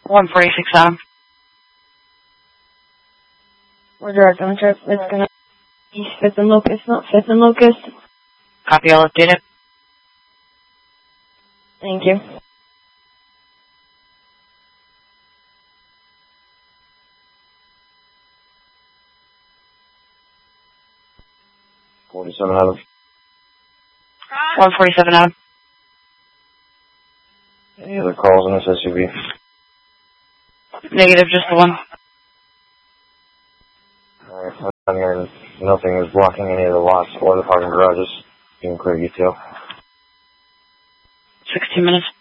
146 Adam. We're direct on trip. It's gonna be 5th and Locust, not 5th and Locust. Copy, I'll update it. Thank you. $47 Adam. 147 Adam. Any other calls on this SUV? Negative, just the one. Alright, I'm hearing nothing is blocking any of the lots or the parking garages. You can clear detail. 16 minutes.